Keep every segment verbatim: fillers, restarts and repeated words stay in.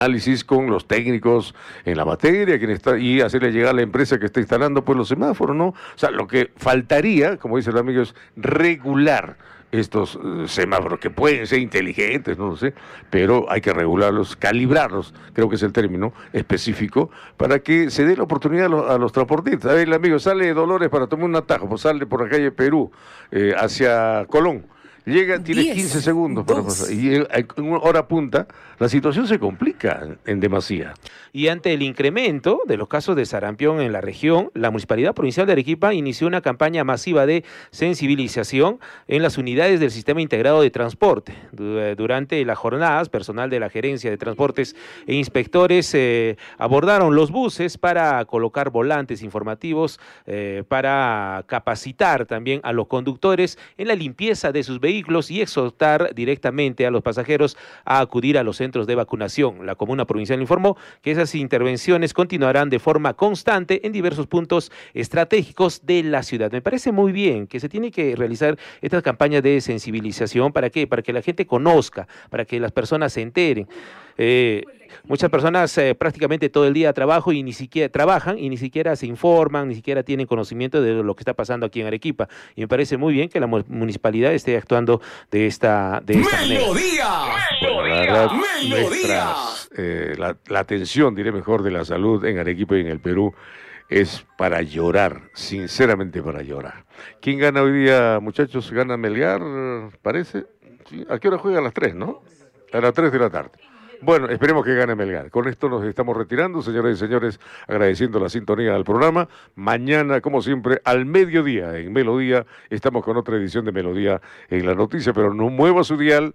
análisis con los técnicos en la materia quien está, y hacerle llegar a la empresa que está instalando pues los semáforos, ¿no? O sea, lo que faltaría, como dice el amigo, es regular estos uh, semáforos, que pueden ser inteligentes, no lo sé, pero hay que regularlos, calibrarlos, creo que es el término específico, para que se dé la oportunidad a los, a los transportistas. A ver, el amigo sale de Dolores para tomar un atajo, pues sale por la calle Perú, eh, hacia Colón. Llega, tiene quince segundos para pasar, y en una hora punta la situación se complica en demasía. Y ante el incremento de los casos de sarampión en la región, la Municipalidad Provincial de Arequipa inició una campaña masiva de sensibilización en las unidades del Sistema Integrado de Transporte. Durante las jornadas, personal de la Gerencia de Transportes e inspectores eh, abordaron los buses para colocar volantes informativos, eh, para capacitar también a los conductores en la limpieza de sus vehículos vehículos y exhortar directamente a los pasajeros a acudir a los centros de vacunación. La Comuna Provincial informó que esas intervenciones continuarán de forma constante en diversos puntos estratégicos de la ciudad. Me parece muy bien que se tiene que realizar estas campañas de sensibilización. ¿Para qué? Para que la gente conozca, para que las personas se enteren. Eh, muchas personas eh, prácticamente todo el día trabajo y ni siquiera trabajan y ni siquiera se informan, ni siquiera tienen conocimiento de lo que está pasando aquí en Arequipa. Y me parece muy bien que la municipalidad esté actuando de esta, de esta manera. ¡Melodía! Bueno, la verdad, nuestras, eh, la, la atención, diré mejor, de la salud en Arequipa y en el Perú es para llorar, sinceramente para llorar. ¿Quién gana hoy día, muchachos? ¿Gana Melgar, parece? ¿Sí? ¿A qué hora juega? A las tres, ¿no? A las tres de la tarde. Bueno, esperemos que gane Melgar. Con esto nos estamos retirando, señoras y señores, agradeciendo la sintonía del programa. Mañana, como siempre, al mediodía, en Melodía, estamos con otra edición de Melodía en la noticia, pero no mueva su dial.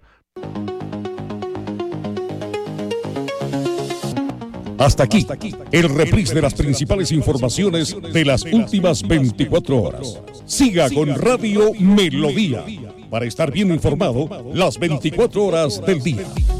Hasta aquí, el reprise de las principales informaciones de las últimas veinticuatro horas. Siga con Radio Melodía, para estar bien informado las veinticuatro horas del día.